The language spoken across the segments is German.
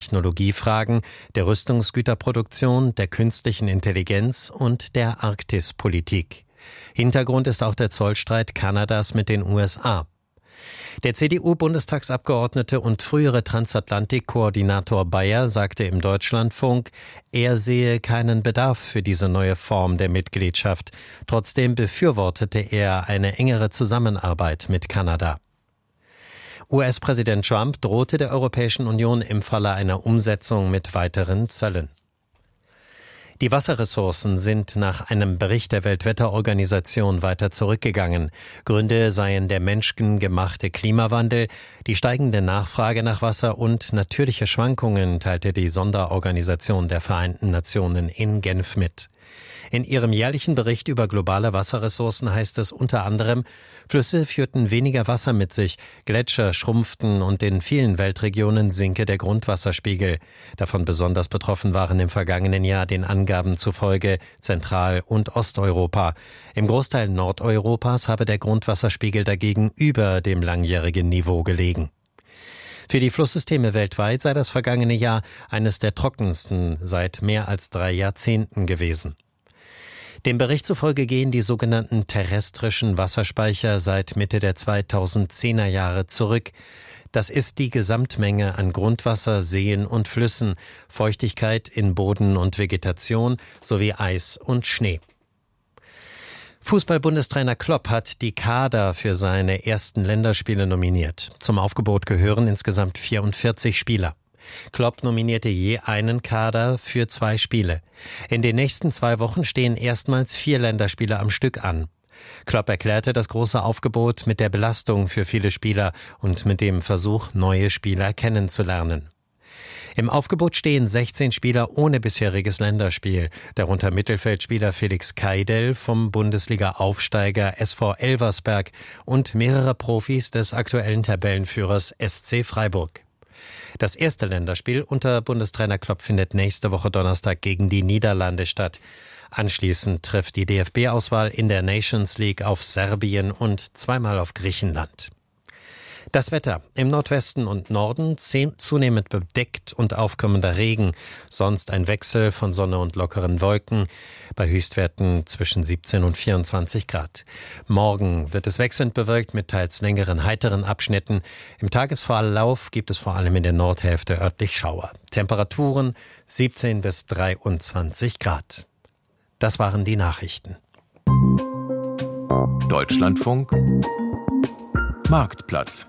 Technologiefragen, der Rüstungsgüterproduktion, der künstlichen Intelligenz und der Arktispolitik. Hintergrund ist auch der Zollstreit Kanadas mit den USA. Der CDU-Bundestagsabgeordnete und frühere Transatlantik-Koordinator Bayer sagte im Deutschlandfunk, er sehe keinen Bedarf für diese neue Form der Mitgliedschaft. Trotzdem befürwortete er eine engere Zusammenarbeit mit Kanada. US-Präsident Trump drohte der Europäischen Union im Falle einer Umsetzung mit weiteren Zöllen. Die Wasserressourcen sind nach einem Bericht der Weltwetterorganisation weiter zurückgegangen. Gründe seien der menschengemachte Klimawandel, die steigende Nachfrage nach Wasser und natürliche Schwankungen, teilte die Sonderorganisation der Vereinten Nationen in Genf mit. In ihrem jährlichen Bericht über globale Wasserressourcen heißt es unter anderem, Flüsse führten weniger Wasser mit sich, Gletscher schrumpften und in vielen Weltregionen sinke der Grundwasserspiegel. Davon besonders betroffen waren im vergangenen Jahr den Angaben zufolge Zentral- und Osteuropa. Im Großteil Nordeuropas habe der Grundwasserspiegel dagegen über dem langjährigen Niveau gelegen. Für die Flusssysteme weltweit sei das vergangene Jahr eines der trockensten seit mehr als 3 Jahrzehnten gewesen. Dem Bericht zufolge gehen die sogenannten terrestrischen Wasserspeicher seit Mitte der 2010er Jahre zurück. Das ist die Gesamtmenge an Grundwasser, Seen und Flüssen, Feuchtigkeit in Boden und Vegetation sowie Eis und Schnee. Fußball-Bundestrainer Klopp hat die Kader für seine ersten Länderspiele nominiert. Zum Aufgebot gehören insgesamt 44 Spieler. Klopp nominierte je einen Kader für 2 Spiele. In den nächsten 2 Wochen stehen erstmals 4 Länderspiele am Stück an. Klopp erklärte das große Aufgebot mit der Belastung für viele Spieler und mit dem Versuch, neue Spieler kennenzulernen. Im Aufgebot stehen 16 Spieler ohne bisheriges Länderspiel, darunter Mittelfeldspieler Felix Keidel vom Bundesliga-Aufsteiger SV Elversberg und mehrere Profis des aktuellen Tabellenführers SC Freiburg. Das erste Länderspiel unter Bundestrainer Klopp findet nächste Woche Donnerstag gegen die Niederlande statt. Anschließend trifft die DFB-Auswahl in der Nations League auf Serbien und zweimal auf Griechenland. Das Wetter: im Nordwesten und Norden zunehmend bedeckt und aufkommender Regen, sonst ein Wechsel von Sonne und lockeren Wolken, bei Höchstwerten zwischen 17 und 24 Grad. Morgen wird es wechselnd bewölkt mit teils längeren, heiteren Abschnitten. Im Tagesverlauf gibt es vor allem in der Nordhälfte örtlich Schauer. Temperaturen 17 bis 23 Grad. Das waren die Nachrichten. Deutschlandfunk Marktplatz.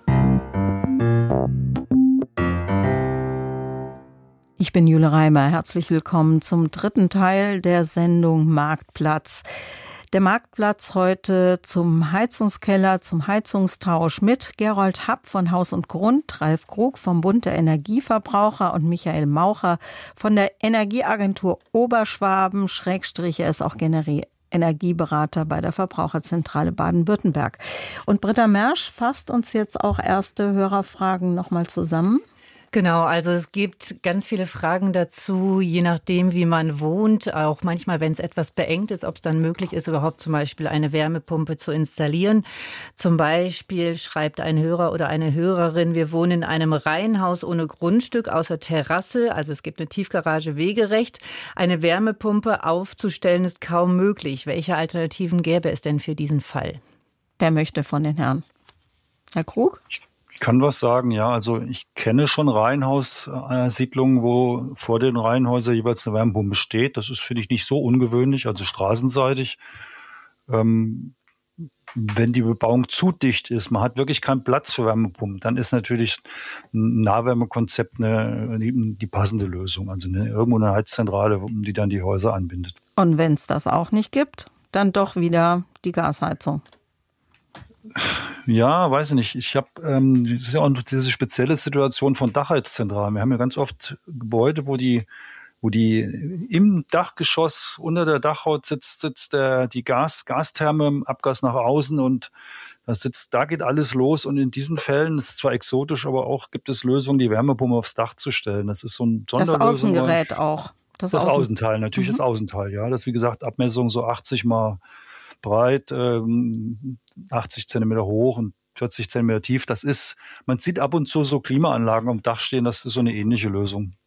Ich bin Jule Reimer. Herzlich willkommen zum 3. Teil der Sendung Marktplatz. Der Marktplatz heute zum Heizungskeller, zum Heizungstausch mit Gerold Happ von Haus und Grund, Ralf Krug vom Bund der Energieverbraucher und Michael Maucher von der Energieagentur Oberschwaben, er ist auch Energieberater bei der Verbraucherzentrale Baden-Württemberg. Und Britta Mersch fasst uns jetzt auch erste Hörerfragen nochmal zusammen. Genau, also es gibt ganz viele Fragen dazu, je nachdem, wie man wohnt. Auch manchmal, wenn es etwas beengt ist, ob es dann möglich ist, überhaupt zum Beispiel eine Wärmepumpe zu installieren. Zum Beispiel schreibt ein Hörer oder eine Hörerin, wir wohnen in einem Reihenhaus ohne Grundstück außer Terrasse. Also es gibt eine Tiefgarage wegerecht. Eine Wärmepumpe aufzustellen ist kaum möglich. Welche Alternativen gäbe es denn für diesen Fall? Wer möchte von den Herren? Herr Krug? Ich kann was sagen, ja. Also ich kenne schon Reihenhaussiedlungen, wo vor den Reihenhäusern jeweils eine Wärmepumpe steht. Das ist, finde ich, nicht so ungewöhnlich, also straßenseitig. Wenn die Bebauung zu dicht ist, man hat wirklich keinen Platz für Wärmepumpen, dann ist natürlich ein Nahwärmekonzept die passende Lösung. Also irgendwo eine Heizzentrale, die dann die Häuser anbindet. Und wenn es das auch nicht gibt, dann doch wieder die Gasheizung. Ja, weiß ich nicht. Ich habe, das ist ja auch diese spezielle Situation von Dachheizzentralen. Wir haben ja ganz oft Gebäude, wo die im Dachgeschoss unter der Dachhaut sitzt die Gastherme, Abgas nach außen und da geht alles los. Und in diesen Fällen, das ist zwar exotisch, aber auch gibt es Lösungen, die Wärmepumpe aufs Dach zu stellen. Das ist so ein Sonderlösung. Das Außengerät auch. Das Außenteil, natürlich das Außenteil, ja. Das ist, wie gesagt, Abmessung so 80 mal breit, 80 Zentimeter hoch und 40 Zentimeter tief. Man sieht ab und zu so Klimaanlagen am Dach stehen, das ist so eine ähnliche Lösung.